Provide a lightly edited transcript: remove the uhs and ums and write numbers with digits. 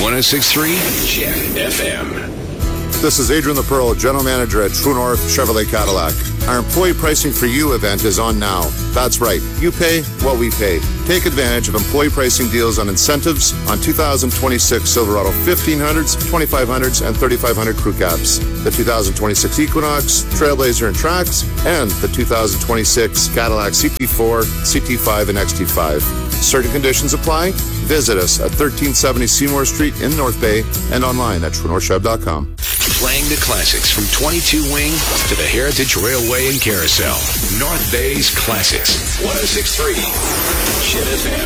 106.3 Chen FM. This is Adrian the Pearl, General Manager at True North Chevrolet Cadillac. Our Employee Pricing for You event is on now. That's right. You pay what we pay. Take advantage of employee pricing deals on incentives on 2026 Silverado 1500s, 2500s, and 3500 crew cabs, the 2026 Equinox, Trailblazer, and Trax, and the 2026 Cadillac CT4, CT5, and XT5. Certain conditions apply. Visit us at 1370 Seymour Street in North Bay and online at TrueNorthChev.com. Playing the classics from 22 Wing to the Heritage Railway and Carousel. North Bay's Classics. 106.3 Chen FM.